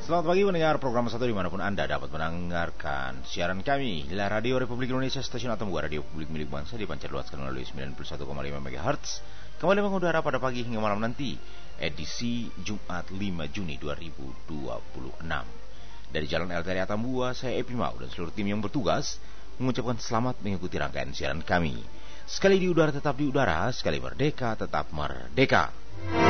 Selamat pagi pendengar program 1 dimanapun Anda dapat mendengarkan siaran kami. Inilah Radio Republik Indonesia, stasiun atau buah radio publik milik bangsa, dipancar luaskan melalui 91,5 MHz. Kembali mengudara pada pagi hingga malam nanti, edisi Jumat 5 Juni 2026. Dari Jalan LTRI Atambua, saya Epi Mau dan seluruh tim yang bertugas mengucapkan selamat mengikuti rangkaian siaran kami. Sekali di udara tetap di udara, sekali merdeka tetap merdeka.